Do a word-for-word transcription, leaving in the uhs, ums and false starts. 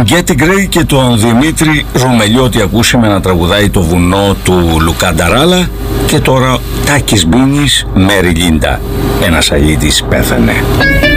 Γκέτι Γκρέι και τον Δημήτρη Ρουμελιώτη ακούσαμε να τραγουδάει το βουνό του Λουκά Νταράλα. Και τώρα Τάκης Μπίνης, Μέρι Λίντα. Ένας αλήτης πέθανε.